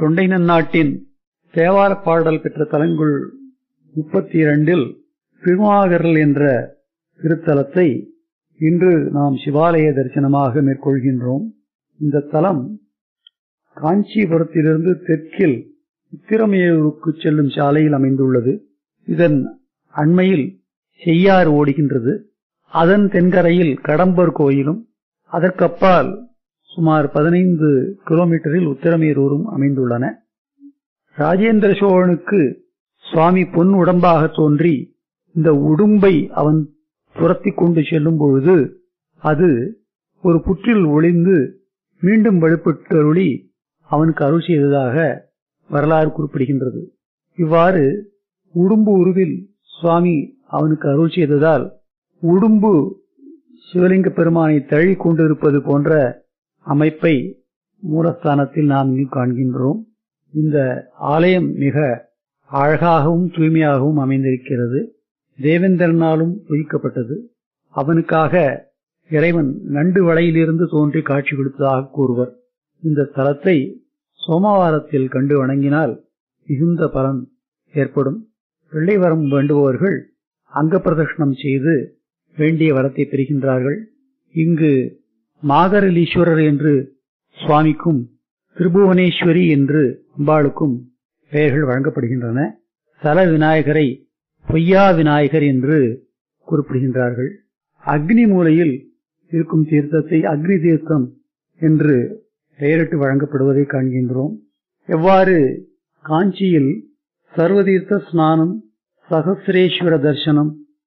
தொண்டை நன்னாட்டின் தேவார பாடல் பெற்ற தலங்கள் 32 திருமாகரல் என்ற திருத்தலத்தை இன்று நாம் சிவாலய தரிசனமாக மேற்கொள்கின்றோம். இந்த தலம் காஞ்சிபுரத்திலிருந்து தெற்கில் உத்திரமேரூருக்கு செல்லும் சாலையில் அமைந்துள்ளது. இதன் அண்மையில் செய்யாறு ஓடுகின்றது. அதன் தென்கரையில் கடம்பர் கோயிலும், அதற்கப்பால் சுமார் 15 கிலோமீட்டரில் உத்திரமேரூரும் அமைந்துள்ளன. ராஜேந்திர சோழனுக்கு சுவாமி பொன் உடம்பாக தோன்றி இந்த உடும்பை அவன் துரத்தி கொண்டு செல்லும் பொழுது அது ஒரு புற்றில் ஒளிந்து மீண்டும் வலுப்பெற்றருளி அவனுக்கு அருள் செய்ததாக வரலாறு குறிப்பிடுகின்றது. இவ்வாறு உடும்பு உருவில் சுவாமி அவனுக்கு அருள் செய்ததால் உடும்பு சிவலிங்க பெருமானை தழி கொண்டிருப்பது போன்ற அமைப்பை மூலஸ்தானத்தில் நாம் காண்கின்றோம். இந்த ஆலயம் மிக அழகாகவும் தூய்மையாகவும் அமைந்திருக்கிறது. தேவேந்திரனாலும் புதிக்கப்பட்டது. அவனுக்காக இறைவன் நண்டு வளையிலிருந்து தோன்றி காட்சி கொடுத்ததாக கூறுவர். இந்த தலத்தை சோமவாரத்தில் கண்டு வணங்கினால் மிகுந்த பலன் ஏற்படும். வெள்ளை வரம் வேண்டுபவர்கள் அங்க பிரதட்சணம் செய்து வேண்டிய வரத்தை பெறுகின்றார்கள். இங்கு மாகரலீஸ்வரர் என்று சுவாமிக்கும் திரிபுவனேஸ்வரி என்று அம்பாளுக்கும் பெயர்கள் வழங்கப்படுகின்றன. தல விநாயகரை பொய்யா விநாயகர் என்று குறிப்பிடுகின்றார்கள். அக்னி மூலையில் இருக்கும் தீர்த்தத்தை அக்னி தீர்த்தம் என்று பெயரிட்டு வழங்கப்படுவதை காண்கின்றோம். எவ்வாறு காஞ்சியில் சர்வதீர்த்த ஸ்நானம், சகசிரேஸ்வர தர்சனம்,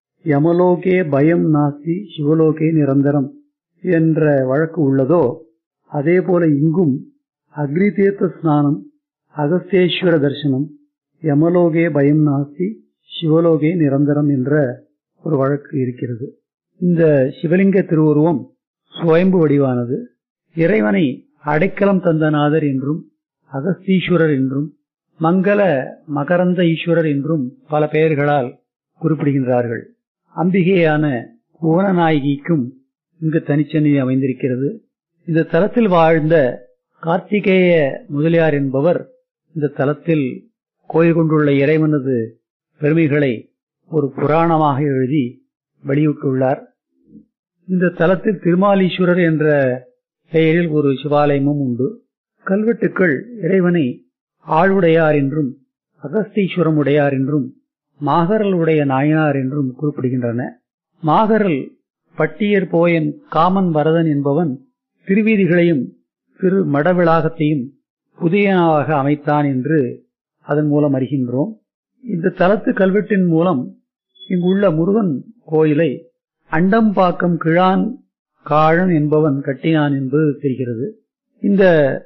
யமலோகே பயம் நாஸ்தி சிவலோகே நிரந்தரம் என்ற வழக்கு உள்ளதோ அதேபோல இங்கும் அக்னி தீர்த்த ஸ்நானம், அகஸ்தேஸ்வர தரிசனம், யமலோகே பயம் நாஸ்தி சிவலோகே நிரந்தரம் என்ற ஒரு வழக்கு இருக்கிறது. இந்த சிவலிங்க திருவுருவம் சுயம்பு வடிவானது. இறைவனை அடைக்கலம் தந்தநாதர் என்றும், அகஸ்தீஸ்வரர் என்றும், மங்கள மகரந்த ஈஸ்வரர் என்றும் பல பெயர்களால் குறிப்பிடுகின்றார்கள். அம்பிகையான புவனநாயகிக்கும் இங்கு தனிச்சன்னதி அமைந்திருக்கிறது. இந்த தலத்தில் வாழ்ந்த கார்த்திகேய முதலியார் என்பவர் இந்த தலத்தில் கோயில் கொண்டுள்ள இறைவனது பெருமைகளை ஒரு புராணமாக எழுதி வெளியிட்டுள்ளார். இந்த தலத்தில் திருமாலீஸ்வரர் என்ற பெயரில் ஒரு சிவாலயமும் உண்டு. கல்வெட்டுக்கள் இறைவனை ஆளுடையார் என்றும், அகஸ்தீஸ்வரம் உடையார் என்றும், மாகரல் உடைய நாயனார் என்றும் குறிப்பிடுகின்றன. மாகரல் பட்டியர் போயன் காமன் வரதன் என்பவன் திருவீதிகளையும் திரு மடவிளாகத்தையும் புதியனாக அமைத்தான் என்று அதன் மூலம் அறிகின்றோம். இந்த தலத்து கல்வெட்டின் மூலம் இங்குள்ள முருகன் கோயிலை அண்டம்பாக்கம் கிழான் காழன் என்பவன் கட்டினான் என்பது தெரிகிறது. இந்த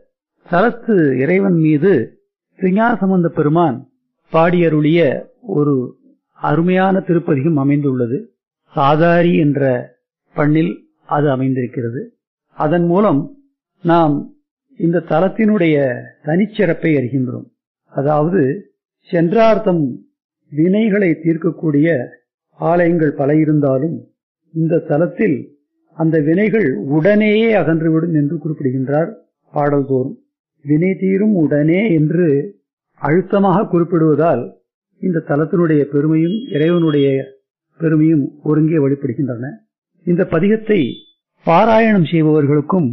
தலத்து இறைவன் மீது திருஞான சம்பந்த பெருமான் பாடியருளிய ஒரு அருமையான திருப்பதிகம் அமைந்துள்ளது. சாதாரி என்ற பண்ணில் அது அமைந்திருக்கிறது. அதன் மூலம் நாம் இந்த தலத்தினுடைய தனிச்சிறப்பை அறிகின்றோம். அதாவது சென்றார்த்தம் வினைகளை தீர்க்கக்கூடிய ஆலயங்கள் பல இருந்தாலும் இந்த தலத்தில் அந்த வினைகள் உடனேயே அகன்றுவிடும் என்று குறிப்பிடுகின்றார் பாடல்தோறும். வினை தீரும் உடனே என்று அழுத்தமாக குறிப்பிடுவதால் இந்த தலத்தினுடைய பெருமையும் இறைவனுடைய பெருமையும் ஒருங்கே வெளிப்படுகின்றன. இந்த பதிகத்தை பாராயணம் செய்பவர்களுக்கும்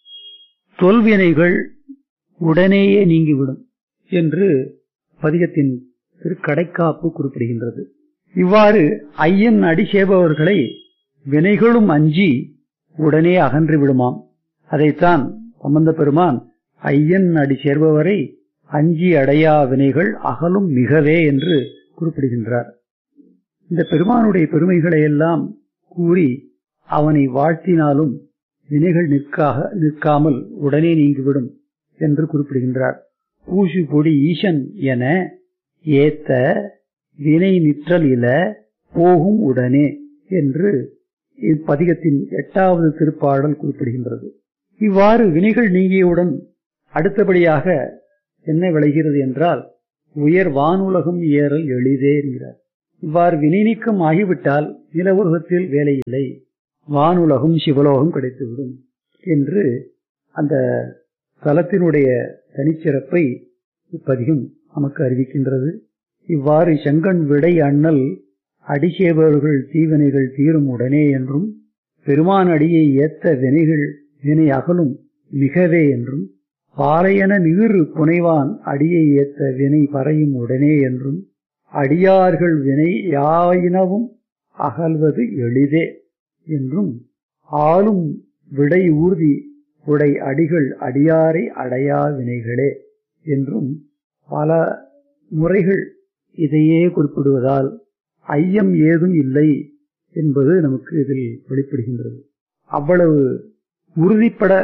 தொல்வினைகள் உடனேயே நீங்கிவிடும் என்று பதிகத்தின் திருக்கடைக்காப்பு குறிப்பிடுகின்றது. இவ்வாறு ஐயன் அடி செய்பவர்களை வினைகளும் அஞ்சி உடனே அகன்று விடுமாம். அதைத்தான் சம்பந்த பெருமான் ஐயன் அடி சேர்பவரை அஞ்சி அடையா வினைகள் அகலும் மிகவே என்று குறிப்பிடுகின்றார். இந்த பெருமானுடைய பெருமைகளை எல்லாம் கூறி அவனை வாழ்த்தினாலும் வினைகள் நிற்காமல் உடனே நீங்கிவிடும் என்று குறிப்பிடுகின்றார். பூசு பொடி ஈசன் என ஏத்த வினை நிற்றல் இல போகும் உடனே என்று இப்பதிகத்தின் 8வது திருப்பாடல் குறிப்பிடுகின்றது. இவ்வாறு வினைகள் நீங்கியவுடன் அடுத்தபடியாக என்ன விளைகிறது என்றால் உயர் வானுலகம் ஏறல் எளிதே என்கிறார். இவ்வாறு வினை நீக்கம் ஆகிவிட்டால் நில உலகத்தில் வேலை இல்லை, வானுலகம் சிவலோகம் கிடைத்துவிடும் என்று அந்த தலத்தினுடைய தனிச்சிறப்பை இப்பதிகம் நமக்கு அறிவிக்கின்றது. இவ்வாறு செங்கண் விடை அண்ணல் அடிசேவர்கள் தீவினைகள் தீரும் உடனே என்றும், பெருமான் அடியை ஏத்த வினை அகலும் மிகவே என்றும், பாலையென நீர் புனைவான் அடியை ஏத்த வினை பறையும் உடனே என்றும், அடியார்கள் வினை யாயினவும் அகல்வது எளிதே என்றும், ஆளும் விடை ஊர்தி உடை அடிகள் அடியாரை அடையா வினைகளே என்றும் பல முறைகள் இதையே குறிப்பிடுவதால் ஐயம் ஏதும் இல்லை என்பது நமக்கு இதில் வெளிப்படுகின்றது. அவ்வளவு உறுதிப்பட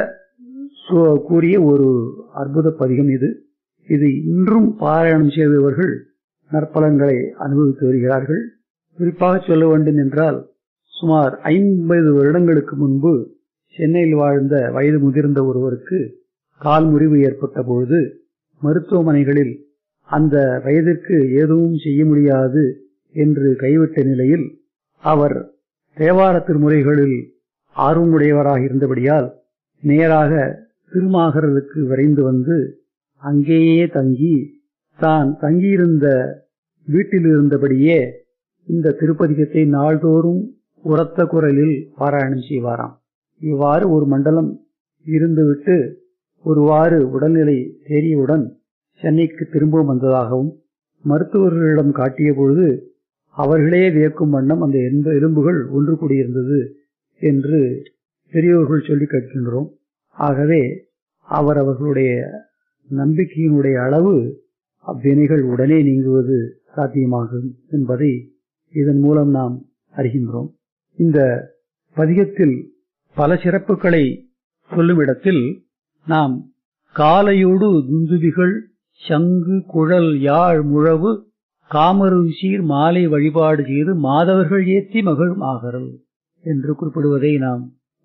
கூறிய ஒரு அற்புத பதிகம் இது. இது இன்றும் பாராயணம் செய்தவர்கள் நற்பலன்களை அனுபவித்து வருகிறார்கள். குறிப்பாக சொல்ல வேண்டும் என்றால், சுமார் 50 வருடங்களுக்கு முன்பு சென்னையில் வாழ்ந்த வயது முதிர்ந்த ஒருவருக்கு கால் முறிவு ஏற்பட்ட பொழுது மருத்துவமனைகளில் அந்த வயதிற்கு எதுவும் செய்ய முடியாது என்று கைவிட்ட நிலையில் அவர் தேவார திருமுறைகளில் ஆர்வமுடையவராக இருந்தபடியால் நேராக திருமாகரலுக்கு விரைந்து வந்து அங்கேயே தங்கி தான் தங்கியிருந்த வீட்டில் இருந்தபடியே இந்த திருப்பதிகத்தை நாள்தோறும் உரத்த குரலில் பாராயணம் செய்வாராம். இவ்வாறு ஒரு மண்டலம் இருந்துவிட்டு ஒருவாறு உடல்நிலை தேறியவுடன் சென்னைக்கு திரும்ப வந்ததாகவும், மருத்துவர்களிடம் காட்டிய பொழுது அவர்களே வியக்கும் வண்ணம் அந்த எலும்புகள் ஒன்று கூடியிருந்தது என்று பெரியோர்கள் சொல்லி கேட்கின்றோம். ஆகவே அவர்களுடைய நம்பிக்கையினுடைய அளவு அவ்வினைகள் உடனே நீங்குவது சாத்தியமாகும் என்பதை இதன் மூலம் நாம் அறிகின்றோம். இந்த பதிகத்தில் பல சிறப்புகளை சொல்லும் இடத்தில் நாம் காலையோடு துந்துபிகள் சங்கு குழல் யாழ் முழவு காமரு சீர் மாலை வழிபாடு செய்து மாதவர்கள் ஏற்றி மகள் மாகரல் என்று குறிப்பிடுவதை நாம்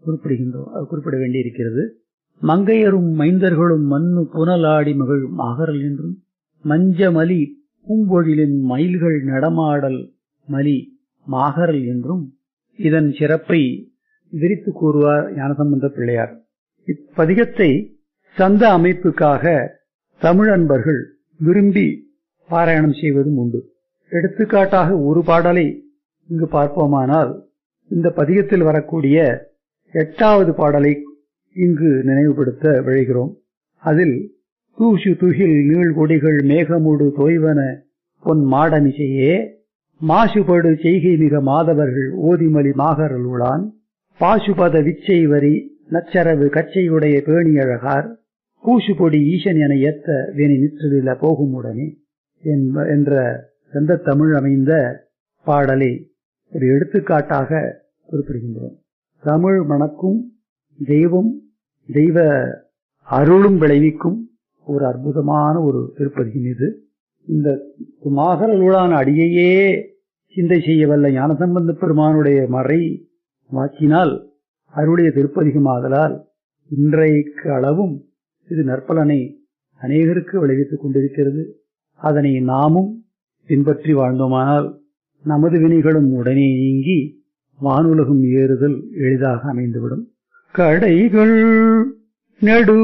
குறிப்பிட வேண்டியிருக்கிறது. மங்கையரும் மைந்தர்களும் மண்ணு புனலாடி மகள் மாகரல் என்றும், மஞ்சமலி பூம்பொழிலின் மயில்கள் நடமாடல் மலி மாகரல் என்றும் இதன் சிறப்பை விரித்து கூறுவார் ஞானசம்பந்த பிள்ளையார். இப்பதிகத்தை சந்த அமைப்புக்காக தமிழ் அன்பர்கள் விரும்பி பாராயணம் செய்வதும் உண்டு. எடுத்துக்காட்டாக ஒரு பாடலை இங்கு பார்ப்போமானால், இந்த பதிகத்தில் வரக்கூடிய 8வது பாடலை இங்கு நினைவுபடுத்த விழைகிறோம். அதில் தூசு துகில் நீள்கொடிகள் மேகமுடு தோய்வன பொன் மாடமிசையே மாசுபடு செய்கை மிக மாதவர்கள் ஓதிமலி மாகரல் உளான் பாசுபத விச்சை வரி நச்சரவு கச்சையுடைய பேணியழகார் பூசுபொடி ஈசன் என ஏத்த வேணி நிற்றில போகுமுடனே என்ற செந்த தமிழ் அமைந்த பாடலை ஒரு எடுத்துக்காட்டாக குறிப்பிடுகின்றோம். தமிழ் மணக்கும் தெய்வம் தெய்வ அருளும் விளைவிக்கும் ஒரு அற்புதமான ஒரு திருப்பதிகம் இது. இந்த மாகரலுளான அடியையே சிந்தை செய்யவல்ல ஞானசம்பந்த பெருமானுடைய மறை வாக்கினால் அருடைய திருப்பதிகமாதலால் இன்றைக்கு அளவும் இது நற்பலனை அநேகருக்கு விளைவித்துக் கொண்டிருக்கிறது. அதனை நாமும் பின்பற்றி வாழ்ந்தோமானால் நமது வினைகளும் உடனே நீங்கி வானுலகம் ஏறுதல் எளிதாக அமைந்துவிடும். கடைகள் நெடு